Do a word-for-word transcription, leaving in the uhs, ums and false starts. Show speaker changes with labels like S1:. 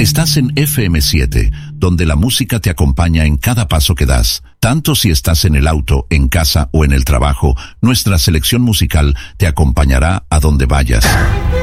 S1: Estás en F M siete, donde la música te acompaña en cada paso que das. Tanto si estás en el auto, en casa o en el trabajo, nuestra selección musical te acompañará a donde vayas.